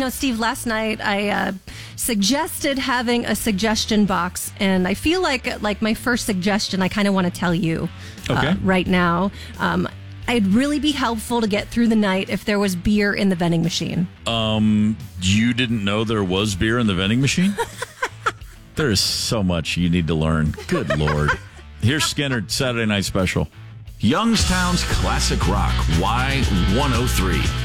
Steve, last night I suggested having a suggestion box, and I feel like my first suggestion I kind of want to tell you right now. It'd really be helpful to get through the night if there was beer in the vending machine. You didn't know there was beer in the vending machine? There's so much you need to learn. Good Lord. Here's Skinner, Saturday Night Special. Youngstown's Classic Rock, Y103.